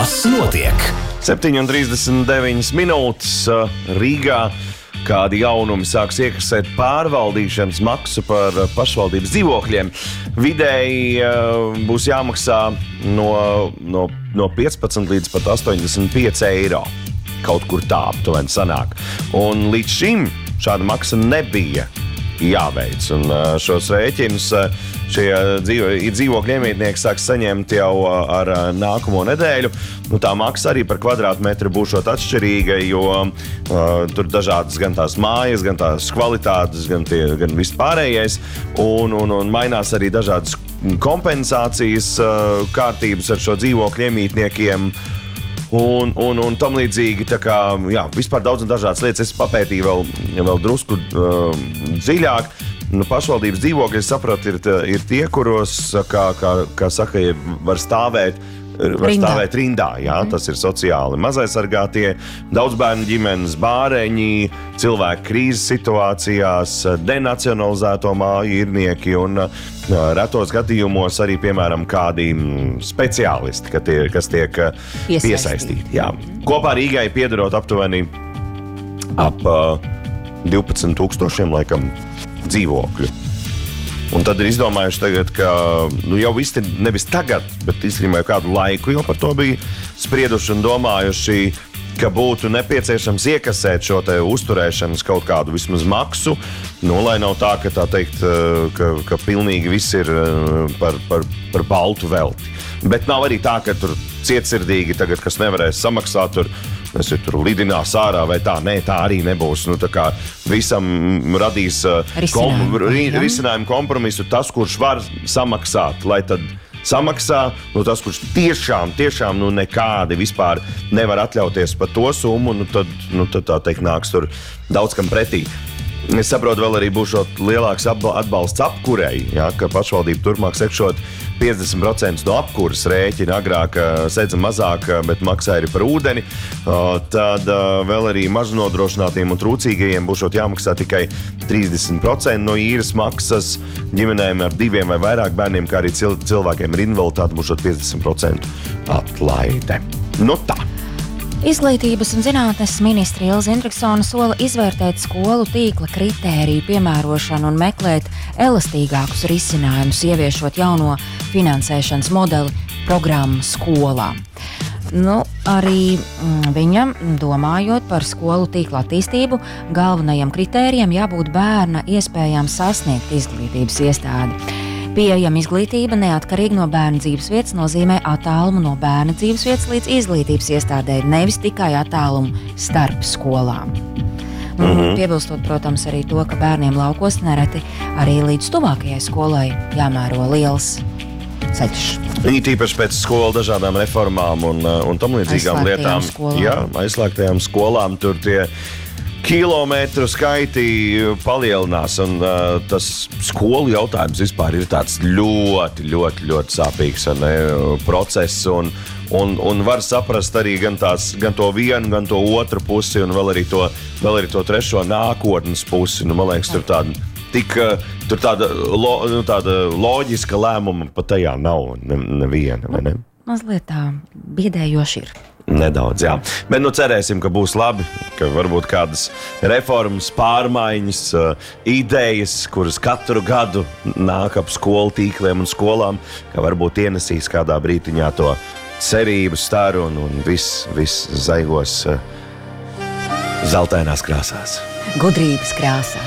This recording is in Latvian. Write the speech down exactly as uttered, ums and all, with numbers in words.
Kas notiek? septiņi un trīsdesmit deviņas minūtes Rīgā. Kādi jaunumi sāks iekasēt pārvaldīšanas maksu par pašvaldības dzīvokļiem. Vidēji uh, būs jāmaksā no, no, no piecpadsmit līdz pat astoņdesmit pieci eiro. Kaut kur tā aptuveni sanāk. Un līdz šim šāda maksa nebija jāveic. Un uh, šos rēķinus uh, šie dzīvo, dzīvokļu iemītnieki sāks saņemt jau uh, ar uh, nākamo nedēļu. Nu, tā maksa arī par kvadrātmetru būšot atšķirīga, jo uh, tur dažādas gan tās mājas, gan tās kvalitātes, gan, tie, gan viss pārējais. Un, un, un mainās arī dažādas kompensācijas uh, kārtības ar šo dzīvokļu iemītniekiem. Un, un, un tam līdzīgi, tā kā, jā, vispār daudz un dažādas lietas es papētīju vēl, vēl drusku uh, dziļāk. Nu, pašvaldības dzīvokļi, es sapratu, ir, ir tie, kuros, kā, kā, kā saka, var stāvēt, var rindā. stāvēt rindā. Jā, mm. Tas ir sociāli mazaizsargātie, daudzbērnu ģimenes, bāreņi, cilvēki krīzes situācijās, denacionalizēto māju īrnieki un uh, retos gadījumos arī, piemēram, kādi speciālisti, ka tie, kas tiek piesaistīti. piesaistīti jā. Kopā Rīgai piedarot aptuveni ap uh, divpadsmit tūkstošiem laikam dzīvokļu. Un tad ir izdomājuši tagad, ka nu, jau visti nevis tagad, bet īstenībā jau kādu laiku jau par to bija sprieduši un domājuši, ka būtu nepieciešams iekasēt šo te uzturēšanas kaut kādu vismaz maksu, nu, lai nav tā, ka tā teikt, ka, ka pilnīgi viss ir par, par, par baltu velti. Bet nav arī tā, ka tur cietsirdīgi tagad, kas nevarēs samaksāt, tur, es ir tur lidinās ārā vai tā, nē, tā arī nebūs. Nu, tā kā visam radīs kom, risinājumu kompromisu tas, kurš var samaksāt, lai tad samaksā, nu tas, kurš tiešām, tiešām nu nekādi vispār nevar atļauties par to summu, nu tad, nu tad tā teikt nāks tur daudz kam pretī. Es saprotu, vēl arī būšot lielāks atbalsts apkurei, ja, ka pašvaldība turpmāk sekšot piecdesmit procenti no apkuras rēķina, agrāk sedza mazāk, bet maksā arī par ūdeni. Tad vēl arī maznodrošinātiem un trūcīgajiem būšot jāmaksā tikai trīsdesmit procenti no īres maksas, ģimenēm ar diviem vai vairāk bērniem, kā arī cilvēkiem ar invaliditāti būšot piecdesmit procenti atlaide. Nu tā. Izglītības un zinātnes ministre Ilze Indriksone sola izvērtēt skolu tīkla kritēriju piemērošanu un meklēt elastīgākus risinājumus, ieviešot jauno finansēšanas modeli programmu skolām. Nu, arī mm, viņam, domājot par skolu tīkla attīstību, galvenajam kritērijam jābūt bērna iespējām sasniegt izglītības iestādi. Pieejama izglītība neatkarīgi no bērna dzīvesvietas nozīmē attālumu no bērna dzīvesvietas līdz izglītības iestādē, nevis tikai attālumu starp skolām. Mm-hmm. Piebilstot, protams, arī to, ka bērniem laukos nereti arī līdz tuvākajai skolai jāmēro liels ceļš. It īpaši pēc skolu dažādām reformām un, un tam līdzīgām lietām. Skolām. Jā, aizslēgtajām skolām tur tie kilometru skaiti palielinās, un uh, tas skolu jautājums vispār ir tāds ļoti, ļoti, ļoti sāpīgs ne, process, un, un, un var saprast arī gan, tās, gan to vienu, gan to otru pusi, un vēl arī to, vēl arī to trešo nākotnes pusi. Nu, man liekas, tur tāda, tik, tur tāda, lo, nu, tāda loģiska lēmuma pat tajā nav ne, neviena, vai ne? Mazliet tā biedējoši ir. Nedaudz, jā. Bet nu cerēsim, ka būs labi, ka varbūt kādas reformas, pārmaiņas, uh, idejas, kuras katru gadu nāk ap skolu tīkliem un skolām, ka varbūt ienesīs kādā brītiņā to cerību staru un, un viss vis zaigos uh, zeltainās krāsās. Gudrības krāsās.